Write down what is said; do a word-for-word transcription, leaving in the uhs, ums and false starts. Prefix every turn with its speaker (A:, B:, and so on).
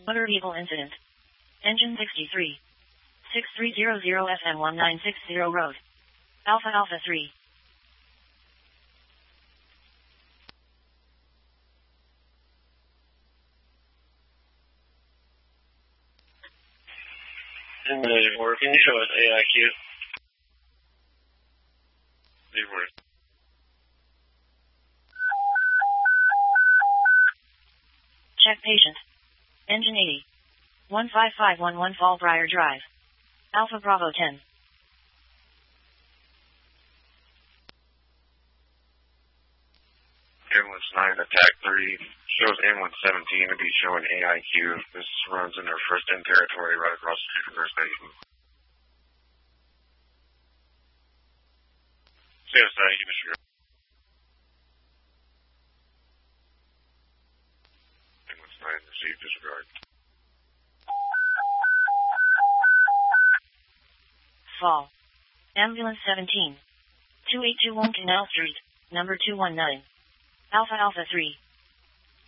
A: Motor vehicle incident. Engine sixty-three. six three zero zero F M one nine six zero road. Alpha Alpha three.
B: Or can you show us A I Q?
A: Check patient. Engine eighty. one five five one one Fallbriar Drive. Alpha Bravo ten.
B: Ambulance nine, attack three, shows ambulance seventeen to be showing A I Q. This runs in their first in territory right across the street from their station. C S I, you disregard. Ambulance nine, received, disregard.
A: Fall. Ambulance seventeen. two eight two one Canal Street, number two one nine. Alpha Alpha three.